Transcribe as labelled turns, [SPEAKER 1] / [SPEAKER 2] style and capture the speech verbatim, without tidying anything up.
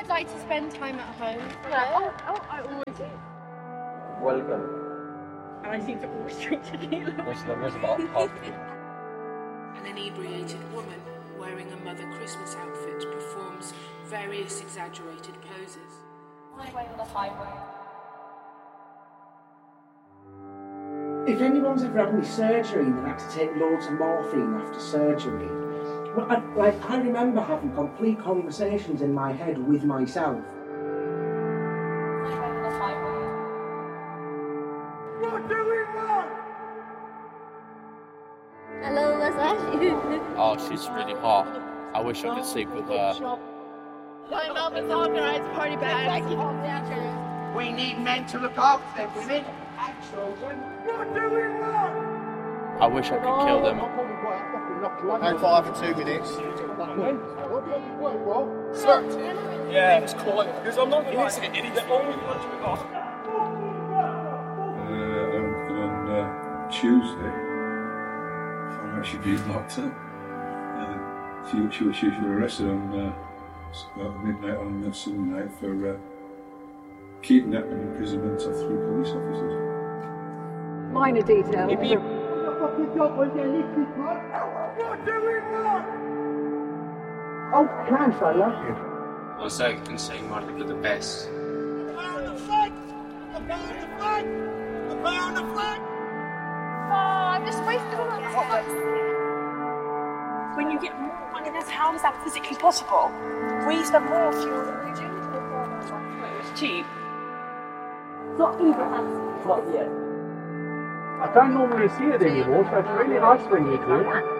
[SPEAKER 1] I'd like to spend time at home.
[SPEAKER 2] Yeah, oh, oh, I always do.
[SPEAKER 3] Welcome.
[SPEAKER 2] And I seem to always drink tequila.
[SPEAKER 3] There's, there's about half.
[SPEAKER 4] An inebriated woman wearing a Mother Christmas outfit performs various exaggerated poses.
[SPEAKER 1] Highway on the highway.
[SPEAKER 5] If anyone's ever had any surgery and had to take loads of morphine after surgery, well, I, like, I remember having complete conversations in my head with myself.
[SPEAKER 1] Highway on the highway.
[SPEAKER 5] What do we want?
[SPEAKER 6] Hello, was that you?
[SPEAKER 7] Oh, she's really hot. I wish I could sleep with her.
[SPEAKER 2] My mum has organised party bags.
[SPEAKER 5] We need men to look after their women and children. What do we want?
[SPEAKER 7] I wish I could kill them.
[SPEAKER 8] Hang fire for two minutes. Sir.
[SPEAKER 3] Yeah, it's quiet. Because I'm not going to get any. The only ones we got.
[SPEAKER 9] Uh, on on uh, Tuesday, found out she'd been locked up. Uh, she, she, was, she was arrested on uh, about midnight on uh, Sunday night for uh, kidnapping and imprisonment of three police officers.
[SPEAKER 2] Minor detail.
[SPEAKER 5] What do we want? Oh, Christ, I love you.
[SPEAKER 10] Well, so I can say one of the best.
[SPEAKER 5] About the flag! About the flag! About the flag!
[SPEAKER 1] Oh, I'm just wasting all that time.
[SPEAKER 2] When you get more money, that's how is that physically possible? We spend more fuel than we do. It's cheap.
[SPEAKER 6] Not even.
[SPEAKER 5] Not yet.
[SPEAKER 11] I don't normally see it anymore, so it's really nice when you do.